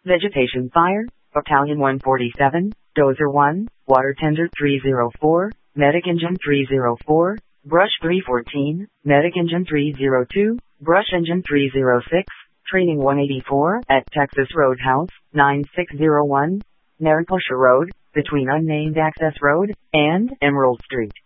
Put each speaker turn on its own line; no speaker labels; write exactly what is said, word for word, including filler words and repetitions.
Vegetation Fire, Battalion one forty-seven, Dozer one, Water Tender three oh four, Medic Engine three oh four, Brush three fourteen, Medic Engine three oh two, Brush Engine three oh six, Training one eighty-four at Texas Roadhouse, nine six oh one, Mariposa Road, between Unnamed Access Road and Emerald Street.